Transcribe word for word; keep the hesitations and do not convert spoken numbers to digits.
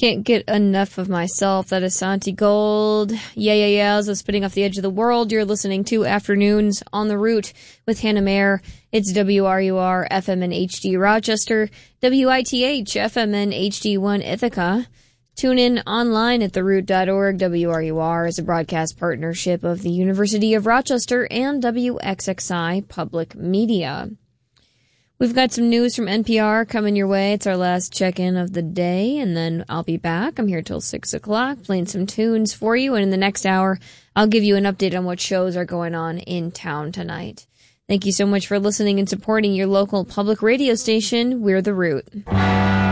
Can't get enough of myself. That is Santi Gold. Yeah, yeah, yeah. So spitting off the edge of the world. You're listening to Afternoons on the Route with Hannah Mayer. It's W R U R F M N H D Rochester, W I T H F M N H D one Ithaca. Tune in online at the root dot org. W R U R is a broadcast partnership of the University of Rochester and W X X I Public Media. We've got some news from N P R coming your way. It's our last check-in of the day, and then I'll be back. I'm here till six o'clock playing some tunes for you, and in the next hour, I'll give you an update on what shows are going on in town tonight. Thank you so much for listening and supporting your local public radio station. We're The Root.